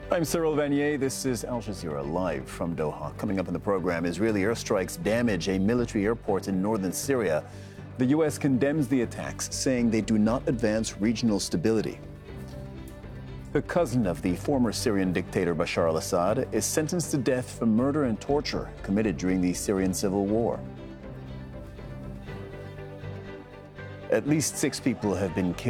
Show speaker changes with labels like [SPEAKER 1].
[SPEAKER 1] I'm Cyril Vanier. This is Al Jazeera live from Doha. Coming up in the program, Israeli airstrikes damage a military airport in northern Syria. The U.S. condemns the attacks, saying they do not advance regional stability. The cousin of the former Syrian dictator Bashar al-Assad is sentenced to death for murder and torture committed during the Syrian civil war. At least 6 people have been killed.